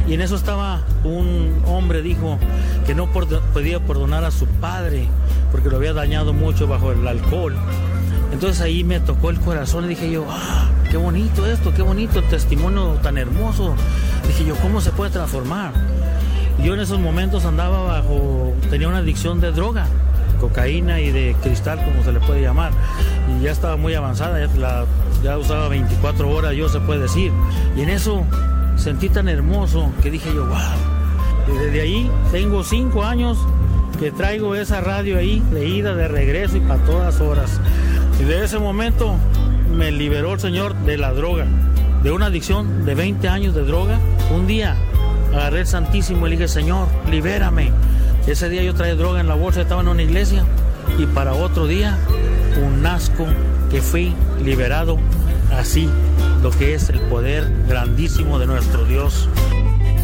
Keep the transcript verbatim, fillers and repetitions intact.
Y en eso estaba un hombre, dijo, que no podía perdonar a su padre porque lo había dañado mucho bajo el alcohol. Entonces ahí me tocó el corazón y dije yo, ah, qué bonito esto, qué bonito el testimonio tan hermoso. Dije yo, ¿cómo se puede transformar? Y yo en esos momentos andaba bajo, tenía una adicción de droga, cocaína y de cristal, como se le puede llamar. Y ya estaba muy avanzada, ya, la, ya usaba veinticuatro horas, yo se puede decir. Y en eso sentí tan hermoso que dije yo, wow. Y desde ahí tengo cinco años que traigo esa radio ahí, de ida, de regreso y para todas horas. Y de ese momento me liberó el Señor de la droga, de una adicción de veinte años de droga. Un día agarré el Santísimo y le dije, Señor, libérame. Ese día yo traía droga en la bolsa, estaba en una iglesia, y para otro día, un asco que fui liberado. Así, lo que es el poder grandísimo de nuestro Dios.